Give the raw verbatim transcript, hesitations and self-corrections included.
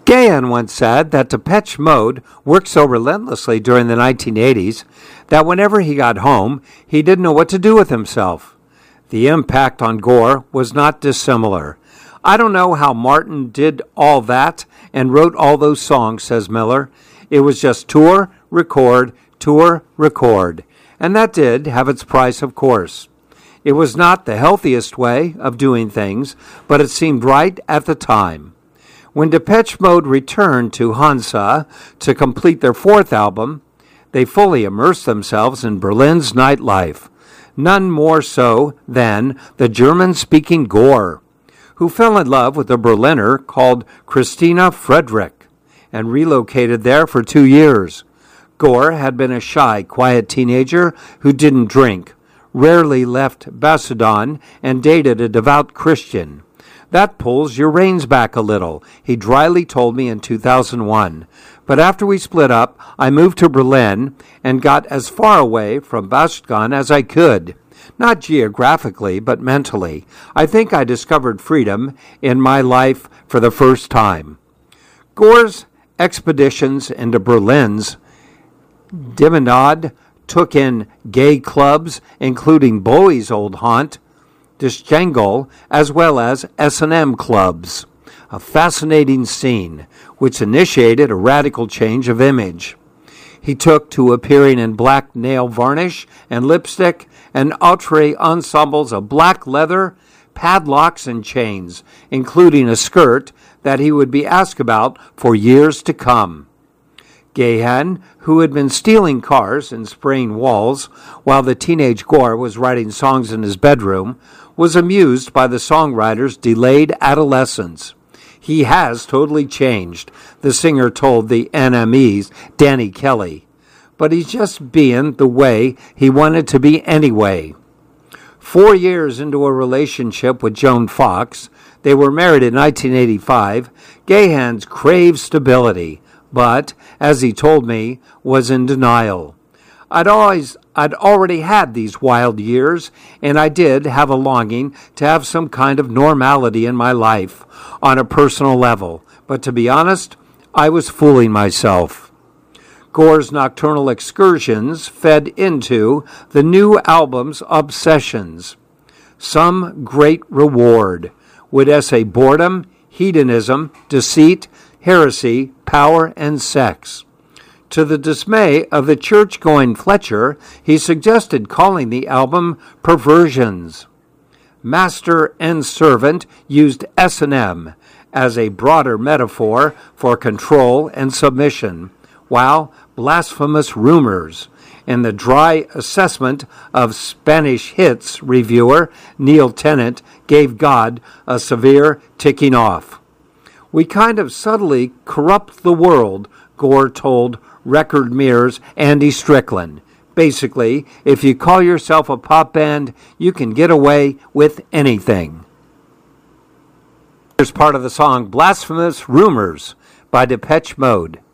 Gahan once said that Depeche Mode worked so relentlessly during the nineteen eighties that whenever he got home, he didn't know what to do with himself. The impact on Gore was not dissimilar. I don't know how Martin did all that and wrote all those songs, says Miller. It was just tour, record, tour, record. And that did have its price, of course. It was not the healthiest way of doing things, but it seemed right at the time. When Depeche Mode returned to Hansa to complete their fourth album, they fully immersed themselves in Berlin's nightlife, none more so than the German-speaking Gore, who fell in love with a Berliner called Christina Friedrich and relocated there for two years. Gore had been a shy, quiet teenager who didn't drink, rarely left Basildon, and dated a devout Christian. That pulls your reins back a little, he dryly told me in two thousand one. But after we split up, I moved to Berlin and got as far away from Basildon as I could. Not geographically, but mentally. I think I discovered freedom in my life for the first time. Gore's expeditions into Berlin's Dimmenad took in gay clubs, including Bowie's old haunt, Dischengel, as well as S and M clubs, a fascinating scene which initiated a radical change of image. He took to appearing in black nail varnish and lipstick and outre ensembles of black leather, padlocks, and chains, including a skirt that he would be asked about for years to come. Gahan, who had been stealing cars and spraying walls while the teenage Gore was writing songs in his bedroom, was amused by the songwriter's delayed adolescence. He has totally changed, the singer told the N M E's Danny Kelly. But he's just being the way he wanted to be anyway. Four years into a relationship with Joan Fox, they were married in nineteen eighty-five, Gahan's craved stability, but, as he told me, was in denial. I'd always, I'd already had these wild years, and I did have a longing to have some kind of normality in my life on a personal level. But to be honest, I was fooling myself. Gore's nocturnal excursions fed into the new album's obsessions. Some great reward would essay boredom, hedonism, deceit, heresy, power, and sex. To the dismay of the church-going Fletcher, he suggested calling the album Perversions. Master and servant used S and M as a broader metaphor for control and submission, while Blasphemous Rumors, in the dry assessment of Spanish Hits reviewer Neil Tennant, gave God a severe ticking off. We kind of subtly corrupt the world, Gore told Record Mirror's Andy Strickland. Basically, if you call yourself a pop band, you can get away with anything. Here's part of the song Blasphemous Rumors by Depeche Mode.